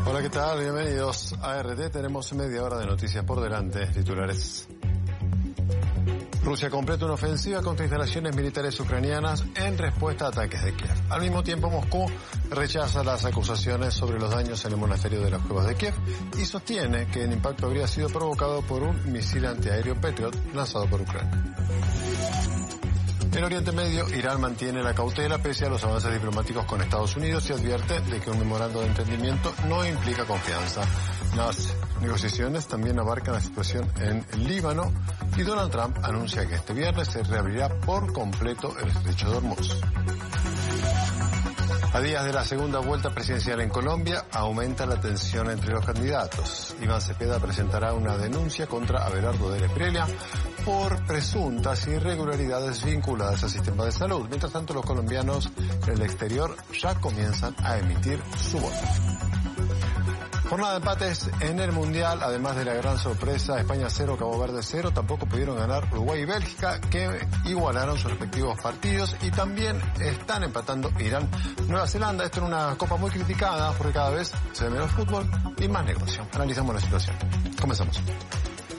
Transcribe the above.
Hola, ¿qué tal? Bienvenidos a RT. Tenemos media hora de noticias por delante. Titulares. Rusia completa una ofensiva contra instalaciones militares ucranianas en respuesta a ataques de Kiev. Al mismo tiempo, Moscú rechaza las acusaciones sobre los daños en el monasterio de las Cuevas de Kiev y sostiene que el impacto habría sido provocado por un misil antiaéreo Patriot lanzado por Ucrania. En Oriente Medio, Irán mantiene la cautela pese a los avances diplomáticos con Estados Unidos y advierte de que un memorando de entendimiento no implica confianza. Las negociaciones también abarcan la situación en el Líbano y Donald Trump anuncia que este viernes se reabrirá por completo el estrecho de Hormuz. A días de la segunda vuelta presidencial en Colombia, aumenta la tensión entre los candidatos. Iván Cepeda presentará una denuncia contra Abelardo de Espriella por presuntas irregularidades vinculadas al sistema de salud. Mientras tanto, los colombianos en el exterior ya comienzan a emitir su voto. Jornada de empates en el Mundial, además de la gran sorpresa, España 0, Cabo Verde 0, tampoco pudieron ganar Uruguay y Bélgica, que igualaron sus respectivos partidos, y también están empatando Irán, Nueva Zelanda. Esto es una copa muy criticada porque cada vez se ve menos fútbol y más negocio. Analizamos la situación. Comenzamos.